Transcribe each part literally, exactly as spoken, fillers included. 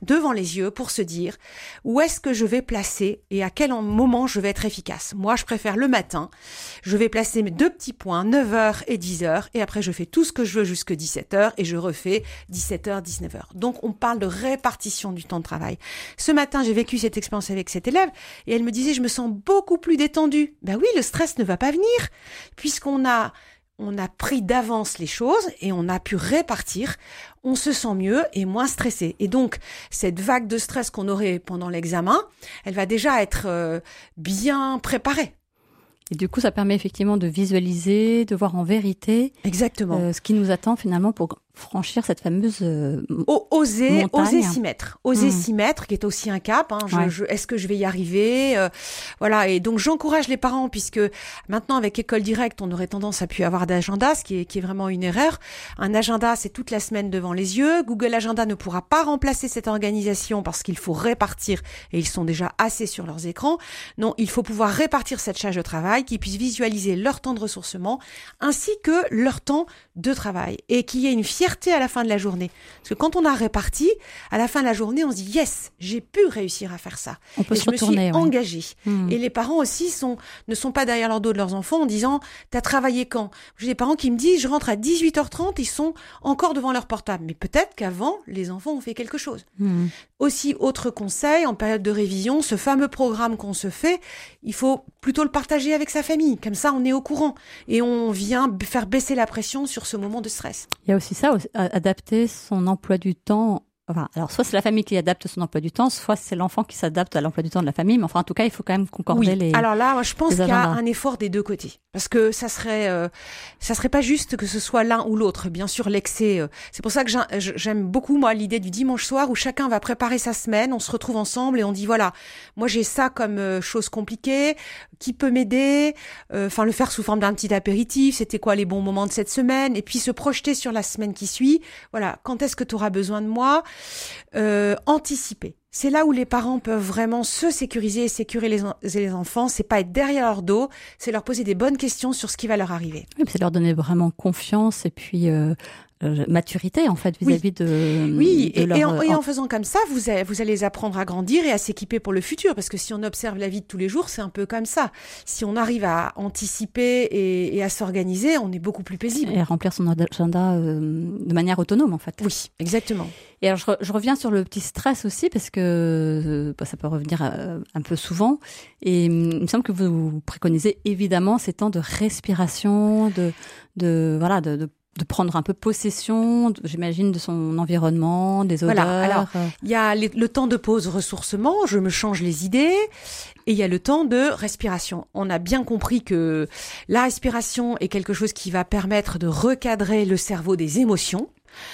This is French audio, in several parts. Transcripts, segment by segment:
devant les yeux pour se dire où est-ce que je vais placer et à quel moment je vais être efficace. Moi, je préfère le matin. Je vais placer mes deux petits points, neuf heures et dix heures, et après je fais tout ce que je veux jusqu'à dix-sept heures et je refais dix-sept heures, dix-neuf heures. Donc, on parle de répartition du temps de travail. Ce matin, j'ai vécu cette expérience avec cette élève et elle me disait, je me sens beaucoup plus détendue. Ben oui, le stress ne va pas venir puisqu'on a On a pris d'avance les choses et on a pu répartir, on se sent mieux et moins stressé. Et donc, cette vague de stress qu'on aurait pendant l'examen, elle va déjà être euh, bien préparée. Et du coup, ça permet effectivement de visualiser, de voir en vérité Exactement. Euh, ce qui nous attend finalement pour franchir cette fameuse euh, o- oser, montagne. oser s'y mettre, oser Mmh. s'y mettre, qui est aussi un cap. Hein. Je, Ouais. je, est-ce que je vais y arriver euh, Voilà. Et donc j'encourage les parents, puisque maintenant avec École Directe, on aurait tendance à plus avoir d'agenda, ce qui est, qui est vraiment une erreur. Un agenda, c'est toute la semaine devant les yeux. Google Agenda ne pourra pas remplacer cette organisation parce qu'il faut répartir, et ils sont déjà assez sur leurs écrans. Non, il faut pouvoir répartir cette charge de travail, qu'ils puissent visualiser leur temps de ressourcement ainsi que leur temps de travail, et qu'il y ait une fierté à la fin de la journée. Parce que quand on a réparti, à la fin de la journée, on se dit « Yes, j'ai pu réussir à faire ça. » On peut et se je retourner, me suis ouais. engagée. Mmh. Et les parents aussi sont, ne sont pas derrière leur dos de leurs enfants en disant « T'as travaillé quand ?» J'ai des parents qui me disent « Je rentre à dix-huit heures trente, ils sont encore devant leur portable. » Mais peut-être qu'avant, les enfants ont fait quelque chose. Mmh. Aussi, autre conseil, en période de révision, ce fameux programme qu'on se fait, il faut plutôt le partager avec sa famille. Comme ça, on est au courant. Et on vient b- faire baisser la pression sur ce moment de stress. Il y a aussi ça, aussi, a- adapter son emploi du temps. Enfin, alors soit c'est la famille qui adapte son emploi du temps, soit c'est l'enfant qui s'adapte à l'emploi du temps de la famille. Mais enfin, en tout cas, il faut quand même concorder Oui. les. Alors là, moi, je pense les qu'il y a agendas. un effort des deux côtés, parce que ça serait, euh, ça serait pas juste que ce soit l'un ou l'autre. Bien sûr, l'excès. Euh, c'est pour ça que j'aim- j'aime beaucoup moi l'idée du dimanche soir où chacun va préparer sa semaine, on se retrouve ensemble et on dit voilà, moi j'ai ça comme euh, chose compliquée, qui peut m'aider. Enfin, le faire sous forme d'un petit apéritif. C'était quoi les bons moments de cette semaine, et puis se projeter sur la semaine qui suit. Voilà, quand est-ce que tu auras besoin de moi? Euh, anticiper. C'est là où les parents peuvent vraiment se sécuriser et sécuriser les, en- les enfants. C'est pas être derrière leur dos, c'est leur poser des bonnes questions sur ce qui va leur arriver. Oui, c'est leur donner vraiment confiance et puis euh, euh, maturité en fait vis-à-vis de. Oui, de et, leur, et, en, et en faisant comme ça, vous allez, vous allez les apprendre à grandir et à s'équiper pour le futur. Parce que si on observe la vie de tous les jours, c'est un peu comme ça. Si on arrive à anticiper et, et à s'organiser, on est beaucoup plus paisible. Et remplir son agenda euh, de manière autonome en fait. Oui, exactement. Et alors je, re- je reviens sur le petit stress aussi parce que euh, bah, ça peut revenir euh, un peu souvent. Et hum, il me semble que vous préconisez évidemment ces temps de respiration, de, de voilà, de, de, de prendre un peu possession, de- j'imagine, de son environnement, des odeurs. Voilà, alors, euh. Il y a les- le temps de pause ressourcement, je me change les idées, et il y a le temps de respiration. On a bien compris que la respiration est quelque chose qui va permettre de recadrer le cerveau des émotions.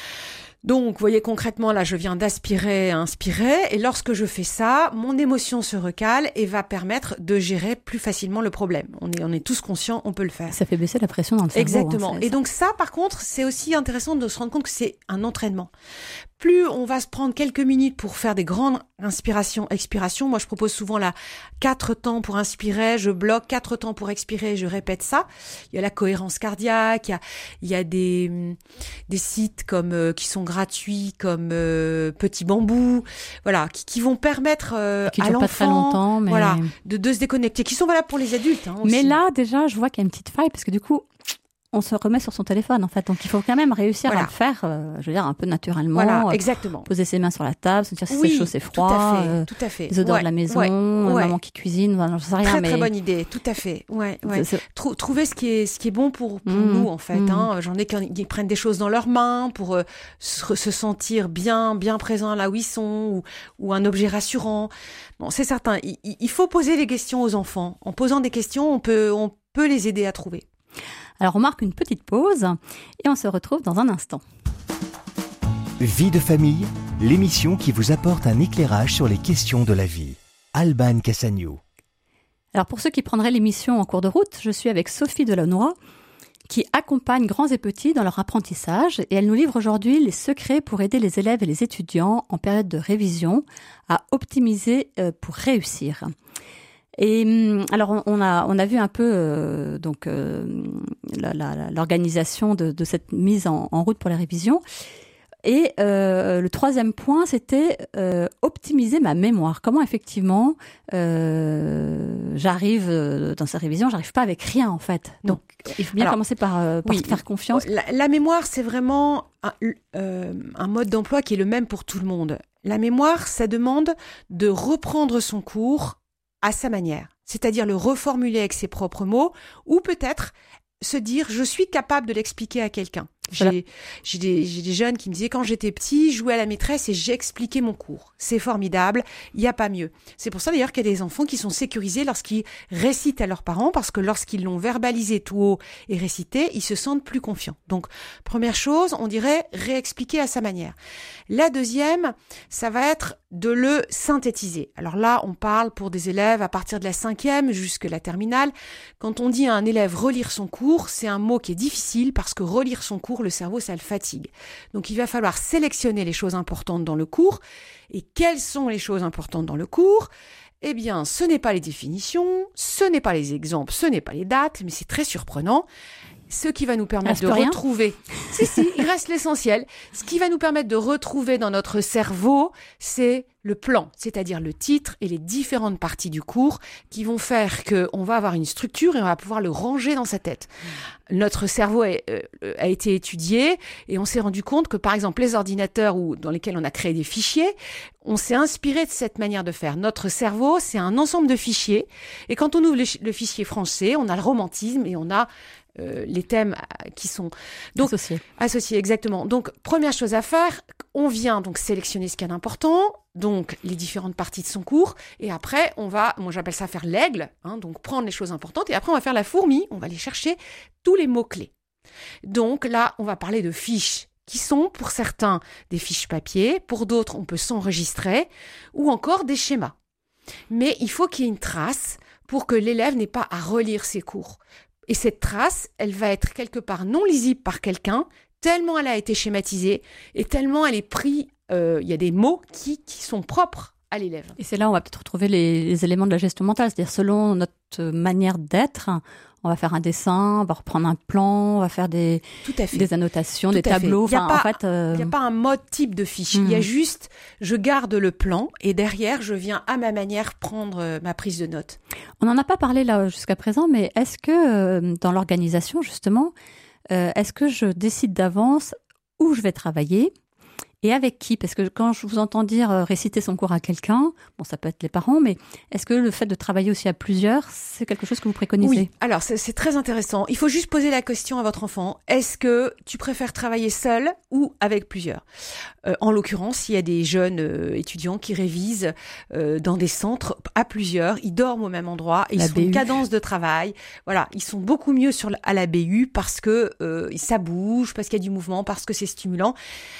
Donc, vous voyez concrètement, là, je viens d'aspirer, inspirer, et lorsque je fais ça, mon émotion se recale et va permettre de gérer plus facilement le problème. On est, on est tous conscients, on peut le faire. Ça fait baisser la pression dans le cerveau. Exactement. Hein, c'est- Et donc ça, par contre, c'est aussi intéressant de se rendre compte que c'est un entraînement. Plus on va se prendre quelques minutes pour faire des grandes inspirations, expirations. Moi, je propose souvent là quatre temps pour inspirer, je bloque quatre temps pour expirer, je répète ça. Il y a la cohérence cardiaque, il y a, il y a des, hum, des sites comme euh, qui sont gratuits, comme euh, Petit Bambou, voilà, qui, qui vont permettre euh, qui à durent pas très l'enfant, longtemps, mais voilà, de, de se déconnecter, qui sont valables pour les adultes. Hein, aussi. mais là déjà, je vois qu'il y a une petite faille parce que du coup. On se remet sur son téléphone en fait, donc il faut quand même réussir Voilà. à le faire, euh, je veux dire un peu naturellement. Voilà, euh, exactement. Poser ses mains sur la table, se dire si Oui, c'est chaud, c'est froid. Tout à fait, euh, tout à fait. les odeurs Ouais, de la maison, ouais, euh, ouais. maman qui cuisine, voilà, je sais rien, Très mais très bonne idée, tout à fait. Ouais, ouais. c'est- c'est- Trou- trouver ce qui est ce qui est bon pour pour Mmh, nous en fait. mmh. Hein. J'en ai qui, qui prennent des choses dans leurs mains pour euh, se, se sentir bien bien présents là où ils sont, ou, ou un objet rassurant. Bon, c'est certain. Il, il faut poser des questions aux enfants. En posant des questions, on peut on peut les aider à trouver. Alors on marque une petite pause et on se retrouve dans un instant. Vie de famille, l'émission qui vous apporte un éclairage sur les questions de la vie. Alban Cassagno. Alors pour ceux qui prendraient l'émission en cours de route, je suis avec Sophie Delannoy qui accompagne grands et petits dans leur apprentissage et elle nous livre aujourd'hui les secrets pour aider les élèves et les étudiants en période de révision à optimiser euh, pour réussir. Et alors on a on a vu un peu euh, donc euh, la, la, l'organisation de, de cette mise en, en route pour les révisions. Et euh, le troisième point, c'était euh, optimiser ma mémoire. Comment effectivement euh, j'arrive euh, dans ces révisions, j'arrive pas avec rien en fait. Donc il faut bien Alors, commencer par, euh, par oui, te faire confiance. La, la mémoire, c'est vraiment un, euh, un mode d'emploi qui est le même pour tout le monde. La mémoire, ça demande de reprendre son cours à sa manière, c'est-à-dire le reformuler avec ses propres mots, ou peut-être se dire je suis capable de l'expliquer à quelqu'un. J'ai, j'ai, des, j'ai des jeunes qui me disaient quand j'étais petit, je jouais à la maîtresse et j'expliquais mon cours. C'est formidable, il n'y a pas mieux. C'est pour ça d'ailleurs qu'il y a des enfants qui sont sécurisés lorsqu'ils récitent à leurs parents, parce que lorsqu'ils l'ont verbalisé tout haut et récité, ils se sentent plus confiants. Donc, première chose, on dirait réexpliquer à sa manière. La deuxième, ça va être de le synthétiser. Alors là, on parle pour des élèves à partir de la cinquième jusqu'à la terminale. Quand on dit à un élève relire son cours, c'est un mot qui est difficile parce que relire son cours, le cerveau, ça le fatigue. Donc, il va falloir sélectionner les choses importantes dans le cours. Et quelles sont les choses importantes dans le cours ? Eh bien, ce n'est pas les définitions, ce n'est pas les exemples, ce n'est pas les dates, mais c'est très surprenant. Ce qui va nous permettre de rien. retrouver... si, si, il reste l'essentiel. Ce qui va nous permettre de retrouver dans notre cerveau, c'est le plan, c'est-à-dire le titre et les différentes parties du cours qui vont faire qu'on va avoir une structure et on va pouvoir le ranger dans sa tête. Mmh. Notre cerveau a, euh, a été étudié et on s'est rendu compte que, par exemple, les ordinateurs ou dans lesquels on a créé des fichiers, on s'est inspiré de cette manière de faire. Notre cerveau, c'est un ensemble de fichiers. Et quand on ouvre le, le fichier français, on a le romantisme et on a Euh, les thèmes qui sont donc associés. associés exactement. Donc première chose à faire, on vient donc sélectionner ce qu'il y a d'important, donc les différentes parties de son cours, et après on va, moi j'appelle ça faire l'aigle, hein, donc prendre les choses importantes, et après on va faire la fourmi, on va aller chercher tous les mots clés. Donc là on va parler de fiches qui sont pour certains des fiches papier, pour d'autres on peut s'enregistrer, ou encore des schémas. Mais il faut qu'il y ait une trace pour que l'élève n'ait pas à relire ses cours. Et cette trace, elle va être quelque part non lisible par quelqu'un, tellement elle a été schématisée et tellement elle est prise, euh, il y a des mots qui, qui sont propres à l'élève. Et c'est là où on va peut-être retrouver les, les éléments de la gestion mentale, c'est-à-dire selon notre manière d'être, on va faire un dessin, on va reprendre un plan, on va faire des, des annotations, Tout des tableaux. Il n'y a, enfin, en fait, euh... a pas un mode type de fiche. Mmh. Il y a juste, je garde le plan et derrière, je viens à ma manière prendre ma prise de notes. On n'en a pas parlé là jusqu'à présent, mais est-ce que euh, dans l'organisation, justement, euh, est-ce que je décide d'avance où je vais travailler ? Et avec qui ? Parce que quand je vous entends dire euh, réciter son cours à quelqu'un, bon, ça peut être les parents, mais est-ce que le fait de travailler aussi à plusieurs, c'est quelque chose que vous préconisez ? Oui, alors c'est, c'est très intéressant. Il faut juste poser la question à votre enfant. Est-ce que tu préfères travailler seul ou avec plusieurs ? euh, En l'occurrence, il y a des jeunes euh, étudiants qui révisent euh, dans des centres à plusieurs. Ils dorment au même endroit et ils sont en cadence de travail. Voilà, ils sont beaucoup mieux sur, à la B U parce que euh, ça bouge, parce qu'il y a du mouvement, parce que c'est stimulant.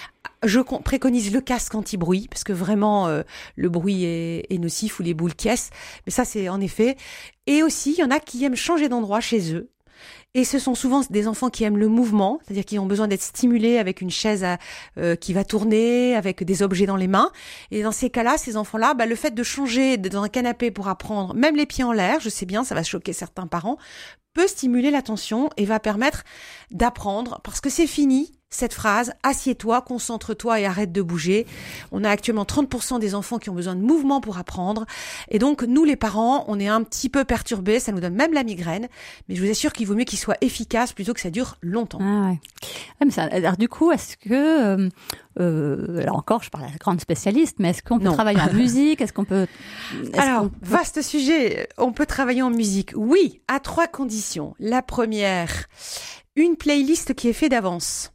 Je préconise le casque anti-bruit, parce que vraiment, euh, le bruit est, est nocif, ou les boules caisses. Mais ça, c'est en effet. Et aussi, il y en a qui aiment changer d'endroit chez eux. Et ce sont souvent des enfants qui aiment le mouvement, c'est-à-dire qui ont besoin d'être stimulés avec une chaise à, euh, qui va tourner, avec des objets dans les mains. Et dans ces cas-là, ces enfants-là, bah, le fait de changer dans un canapé pour apprendre, même les pieds en l'air, je sais bien, ça va choquer certains parents, peut stimuler l'attention et va permettre d'apprendre, parce que c'est fini, cette phrase, assieds-toi, concentre-toi et arrête de bouger. On a actuellement trente pour cent des enfants qui ont besoin de mouvement pour apprendre. Et donc, nous, les parents, on est un petit peu perturbés, ça nous donne même la migraine. Mais je vous assure qu'il vaut mieux qu'il soit efficace plutôt que ça dure longtemps. Ah ouais. Ouais, mais ça, alors du coup, est-ce que, euh, euh, là encore, je parle à la grande spécialiste, mais est-ce qu'on peut non. travailler en musique ? Est-ce qu'on peut... Est-ce alors, qu'on peut... vaste sujet, on peut travailler en musique. Oui, à trois conditions. La première, une playlist qui est faite d'avance.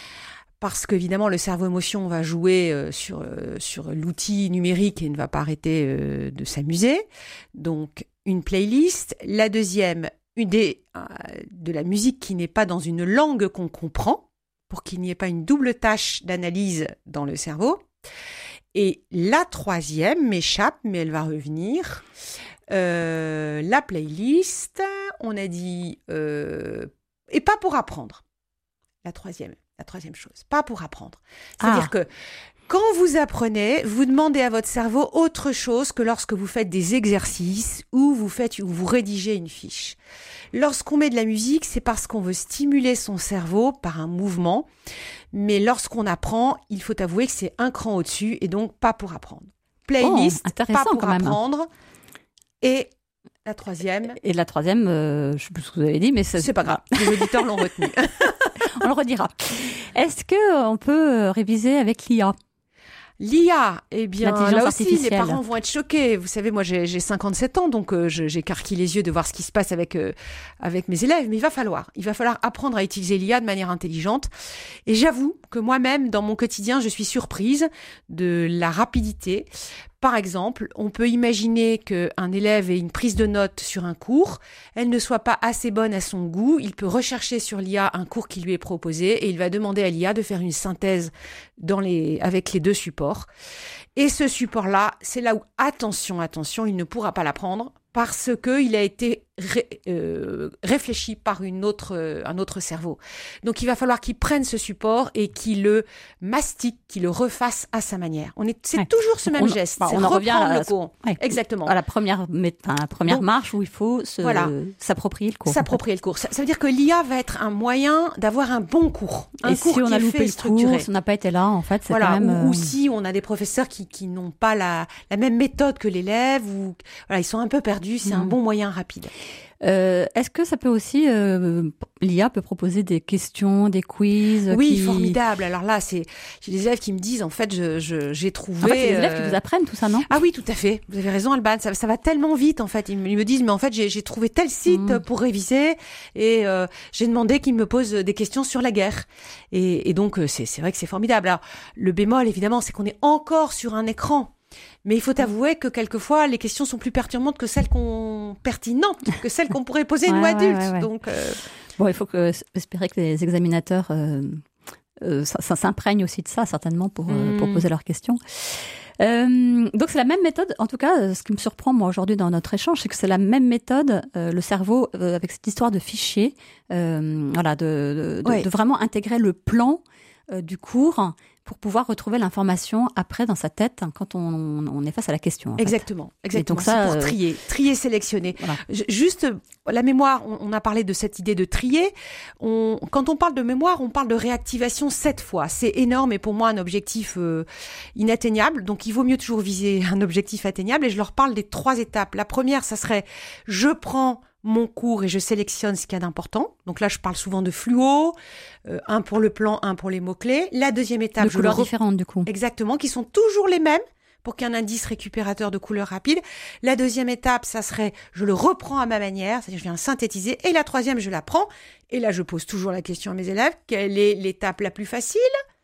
Parce qu'évidemment, le cerveau-émotion va jouer euh, sur, euh, sur l'outil numérique et ne va pas arrêter euh, de s'amuser. Donc, une playlist. La deuxième, une des, euh, de la musique qui n'est pas dans une langue qu'on comprend, pour qu'il n'y ait pas une double tâche d'analyse dans le cerveau. Et la troisième m'échappe, mais elle va revenir. Euh, la playlist, on a dit... Euh, et pas pour apprendre. La troisième. La troisième chose, pas pour apprendre. C'est-à-dire ah. que Quand vous apprenez, vous demandez à votre cerveau autre chose que lorsque vous faites des exercices ou vous faites ou vous rédigez une fiche. Lorsqu'on met de la musique, c'est parce qu'on veut stimuler son cerveau par un mouvement. Mais lorsqu'on apprend, il faut avouer que c'est un cran au-dessus et donc pas pour apprendre. Playlist, oh, pas pour quand même. apprendre. Et la troisième. Et la troisième, euh, je ne sais plus ce que vous avez dit, mais c'est, c'est pas grave. Les auditeurs l'ont retenu. On le redira. Est-ce qu'on peut réviser avec l'I A ? L'I A, eh bien, là aussi, les artificielle. parents vont être choqués. Vous savez, moi, j'ai, j'ai cinquante-sept ans, donc euh, je, j'écarquille les yeux de voir ce qui se passe avec euh, avec mes élèves. Mais il va falloir, il va falloir apprendre à utiliser l'I A de manière intelligente. Et j'avoue que moi-même, dans mon quotidien, je suis surprise de la rapidité. Par exemple, on peut imaginer qu'un élève ait une prise de notes sur un cours, elle ne soit pas assez bonne à son goût, il peut rechercher sur l'I A un cours qui lui est proposé et il va demander à l'I A de faire une synthèse dans les, avec les deux supports. Et ce support-là, c'est là où, attention, attention, il ne pourra pas l'apprendre parce qu'il a été ré, euh, réfléchi par une autre, euh, un autre cerveau. Donc, il va falloir qu'il prenne ce support et qu'il le mastique, qu'il le refasse à sa manière. On est, c'est ouais. toujours ce même on, geste, bah, c'est on en revient à le la, cours. Ouais, Exactement. À la première, à la première Donc, marche où il faut se, voilà. s'approprier le cours. S'approprier le cours. Ça, ça veut dire que l'I A va être un moyen d'avoir un bon cours. Un et cours si on qui a est loupé fait le structuré. cours, si on n'a pas été là, en fait, c'est voilà, quand même... Ou, euh... ou si on a des professeurs qui, qui n'ont pas la, la même méthode que l'élève, ou voilà, ils sont un peu perdus, c'est mmh. un bon moyen rapide. Euh, est-ce que ça peut aussi, euh, l'I A peut proposer des questions, des quiz? Oui, qui... formidable. Alors là, c'est, j'ai des élèves qui me disent, en fait, je, je, j'ai trouvé. En fait, c'est des élèves euh... qui vous apprennent tout ça, non? Ah oui, tout à fait. Vous avez raison, Alban. Ça, ça va tellement vite, en fait. Ils me, ils me disent, mais en fait, j'ai, j'ai trouvé tel site mmh. pour réviser et euh, j'ai demandé qu'ils me posent des questions sur la guerre. Et, et donc, c'est, c'est vrai que c'est formidable. Alors, le bémol, évidemment, c'est qu'on est encore sur un écran. Mais il faut avouer que quelquefois, les questions sont plus perturbantes que celles qu'on pertinentes, que celles qu'on pourrait poser ouais, nous ouais, adultes. Ouais, ouais. Donc, euh... bon, il faut que, espérer que les examinateurs euh, euh, ça, ça s'imprègnent aussi de ça, certainement, pour, mmh. euh, pour poser leurs questions. Euh, donc c'est la même méthode. En tout cas, ce qui me surprend moi aujourd'hui dans notre échange, c'est que c'est la même méthode. Euh, le cerveau, euh, avec cette histoire de fichier, euh, voilà, de, de, ouais. de, de vraiment intégrer le plan euh, du cours pour pouvoir retrouver l'information après dans sa tête quand on, on est face à la question. Exactement, fait. exactement. Donc ça, c'est pour trier, trier, sélectionner. Voilà. Juste la mémoire, on, on a parlé de cette idée de trier. On, quand on parle de mémoire, on parle de réactivation sept fois. C'est énorme et pour moi un objectif euh, inatteignable. Donc il vaut mieux toujours viser un objectif atteignable. Et je leur parle des trois étapes. La première, ça serait je prends mon cours et je sélectionne ce qu'il y a d'important. Donc là, je parle souvent de fluo, euh, un pour le plan, un pour les mots-clés. La deuxième étape... De couleurs re... différentes, du coup. Exactement, qui sont toujours les mêmes pour qu'il y ait un indice récupérateur de couleurs rapides. La deuxième étape, ça serait, je le reprends à ma manière, c'est-à-dire je viens synthétiser. Et la troisième, je la prends. Et là, je pose toujours la question à mes élèves, quelle est l'étape la plus facile ?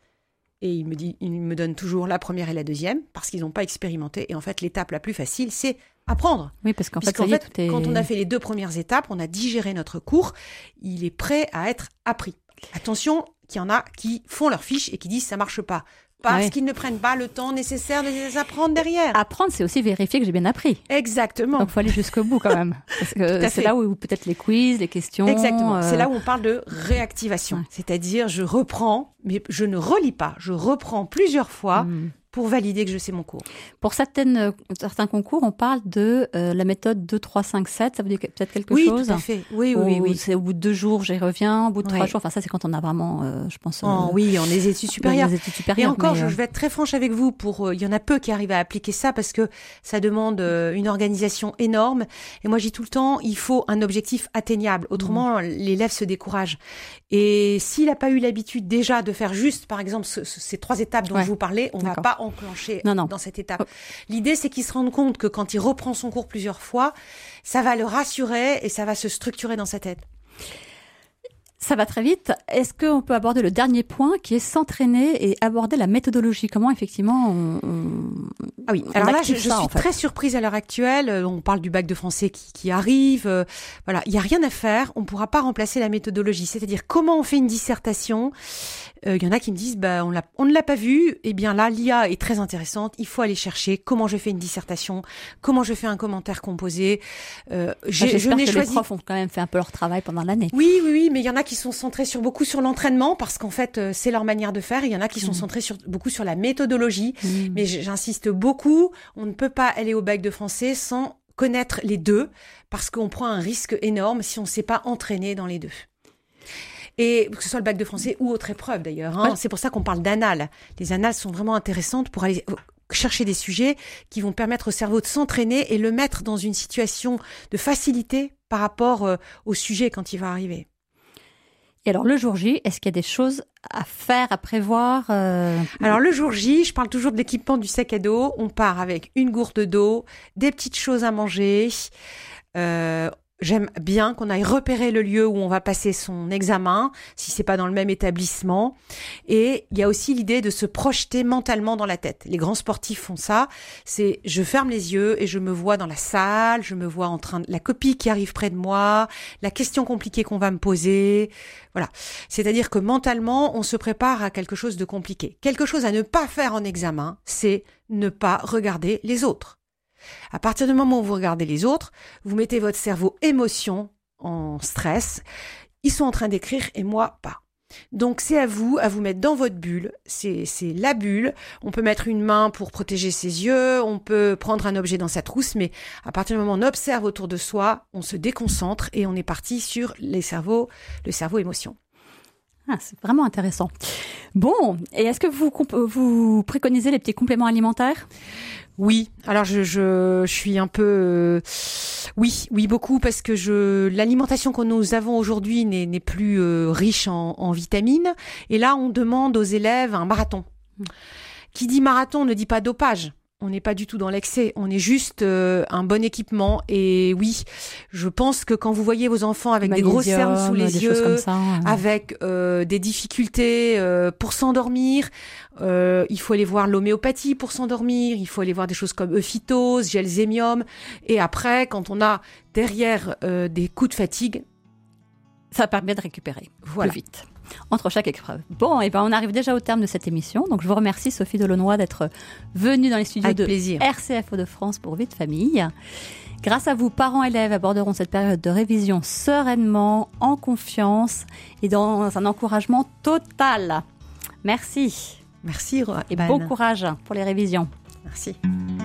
Et ils me, dit, ils me donnent toujours la première et la deuxième, parce qu'ils n'ont pas expérimenté. Et en fait, l'étape la plus facile, c'est apprendre. Oui, parce qu'en fait, Puisqu'en ça y est, fait tout est... quand on a fait les deux premières étapes, on a digéré notre cours, il est prêt à être appris. Attention, qu'il y en a qui font leur fiche et qui disent ça marche pas. Parce ouais. qu'ils ne prennent pas le temps nécessaire de les apprendre derrière. Apprendre, c'est aussi vérifier que j'ai bien appris. Exactement. Donc, il faut aller jusqu'au bout quand même. Parce que c'est fait. Là où peut-être les quiz, les questions... Exactement. Euh... C'est là où on parle de réactivation. Ouais. C'est-à-dire, je reprends, mais je ne relis pas. Je reprends plusieurs fois mmh. pour valider que je sais mon cours. Pour certaines, certains concours, on parle de euh, la méthode deux, trois, cinq, sept. Ça veut dire peut-être quelque oui, chose? Oui, tout à fait. Oui, oui, oui. C'est au bout de deux jours, j'y reviens. Au bout de oui. trois jours. Enfin, ça, c'est quand on a vraiment, euh, je pense... Euh, oh, oui, on est études supérieures. Les études supérieures. Et encore, mais, euh... je vais être très franche avec vous. Pour, euh, il y en a peu qui arrivent à appliquer ça parce que ça demande euh, une organisation énorme. Et moi, je dis tout le temps, il faut un objectif atteignable. Autrement, mmh. l'élève se décourage. Et s'il n'a pas eu l'habitude déjà de faire juste, par exemple, ce, ce, ces trois étapes dont ouais. je vous parlais, on ne va pas enclencher non, non. dans cette étape. Oh. L'idée, c'est qu'il se rende compte que quand il reprend son cours plusieurs fois, ça va le rassurer et ça va se structurer dans sa tête. Ça va très vite. Est-ce qu'on peut aborder le dernier point qui est s'entraîner et aborder la méthodologie? Comment effectivement on, on, Ah oui, alors là, je, je ça, suis en fait. très surprise à l'heure actuelle. On parle du bac de français qui, qui arrive. Euh, voilà, il n'y a rien à faire. On ne pourra pas remplacer la méthodologie. C'est-à-dire, comment on fait une dissertation ? Il euh, y en a qui me disent, bah, on, l'a, on ne l'a pas vu. Eh bien là, l'I A est très intéressante. Il faut aller chercher comment je fais une dissertation, comment je fais un commentaire composé. Euh, j'ai, enfin, j'espère je n'ai que choisi... les profs ont quand même fait un peu leur travail pendant l'année. Oui, oui, oui, mais il y en a qui sont centrés sur beaucoup sur l'entraînement parce qu'en fait, euh, c'est leur manière de faire. Il y en a qui sont mmh. centrés sur, beaucoup sur la méthodologie. Mmh. Mais j'insiste beaucoup, on ne peut pas aller au bac de français sans connaître les deux parce qu'on prend un risque énorme si on ne s'est pas entraîné dans les deux. Et que ce soit le bac de français ou autre épreuve d'ailleurs. Hein. Ouais. C'est pour ça qu'on parle d'annales. Les annales sont vraiment intéressantes pour aller chercher des sujets qui vont permettre au cerveau de s'entraîner et le mettre dans une situation de facilité par rapport euh, au sujet quand il va arriver. Et alors le jour J, est-ce qu'il y a des choses à faire, à prévoir euh... Alors le jour J, je parle toujours de l'équipement du sac à dos. On part avec une gourde d'eau, des petites choses à manger. Euh, J'aime bien qu'on aille repérer le lieu où on va passer son examen, si c'est pas dans le même établissement. Et il y a aussi l'idée de se projeter mentalement dans la tête. Les grands sportifs font ça. C'est, je ferme les yeux et je me vois dans la salle, je me vois en train de, la copie qui arrive près de moi, la question compliquée qu'on va me poser. Voilà. C'est-à-dire que mentalement, on se prépare à quelque chose de compliqué. Quelque chose à ne pas faire en examen, c'est ne pas regarder les autres. À partir du moment où vous regardez les autres, vous mettez votre cerveau émotion en stress. Ils sont en train d'écrire et moi pas. Donc c'est à vous, à vous mettre dans votre bulle. C'est, c'est la bulle. On peut mettre une main pour protéger ses yeux, on peut prendre un objet dans sa trousse, mais à partir du moment où on observe autour de soi, on se déconcentre et on est parti sur les cerveaux, le cerveau émotion. Ah, c'est vraiment intéressant. Bon, et est-ce que vous, vous préconisez les petits compléments alimentaires ? Oui, alors je, je, je suis un peu... Euh, oui, oui, beaucoup, parce que je l'alimentation que nous avons aujourd'hui n'est, n'est plus euh, riche en, en vitamines. Et là, on demande aux élèves un marathon. Mmh. Qui dit marathon ne dit pas dopage. On n'est pas du tout dans l'excès, on est juste euh, un bon équipement. Et oui, je pense que quand vous voyez vos enfants avec Magnésium, des grosses cernes sous les yeux, comme ça, ouais. avec euh, des difficultés euh, pour s'endormir, euh, il faut aller voir l'homéopathie pour s'endormir, il faut aller voir des choses comme Euphytose, Gelzémium. Et après, quand on a derrière euh, des coups de fatigue, ça permet de récupérer voilà. plus vite. Entre chaque épreuve. Bon, et ben on arrive déjà au terme de cette émission. Donc je vous remercie Sophie Delaunoy d'être venue dans les studios Avec de plaisir. R C F Hauts-de-France pour Vie de Famille. Grâce à vous, parents élèves aborderont cette période de révision sereinement, en confiance et dans un encouragement total. Merci. Merci. Et bon courage pour les révisions. Merci.